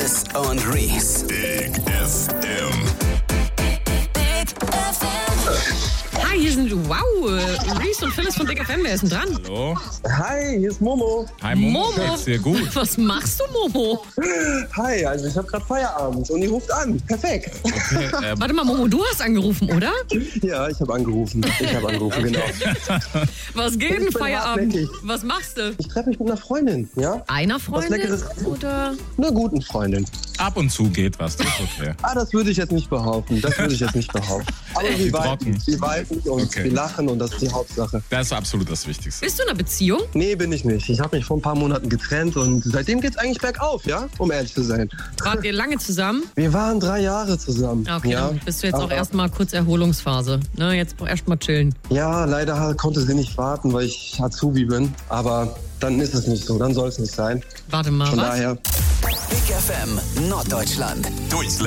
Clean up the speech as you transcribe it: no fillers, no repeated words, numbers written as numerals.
Dennis und Reese. Big FM. Hi, hier sind Reese und Phyllis von Big FM. Wer ist denn dran? Hallo. Hi, hier ist Momo. Hi Momo. Geht's dir gut? Was machst du, Momo? Hi, also ich habe gerade Feierabend und ihr ruft an. Perfekt. Okay, Warte mal, Momo, du hast angerufen, oder? Ja, ich habe angerufen. Genau. Was geht denn Ich bin Feierabend? hartnäckig. Was machst du? Ich treffe mich mit einer Freundin, ja? Einer Freundin? Leckeres. Oder? Einer guten Freundin. ab und zu geht was, das ist okay. Das würde ich jetzt nicht behaupten. Aber Die wir trocken. viben und Okay. wir lachen und das ist die Hauptsache. Das ist absolut das Wichtigste. Bist du in einer Beziehung? Nee, bin ich nicht. Ich habe mich vor ein paar Monaten getrennt und seitdem geht's eigentlich bergauf, ja? Um ehrlich zu sein. Wart ihr lange zusammen? Wir waren 3 Jahre zusammen. Okay, ja? dann bist du jetzt auch Aber- erstmal kurz Erholungsphase. Ne, jetzt erstmal chillen. Ja, leider konnte sie nicht warten, weil ich Azubi bin. Aber dann ist es nicht so, dann soll es nicht sein. Warte mal, Von was? daher... Big FM Norddeutschland.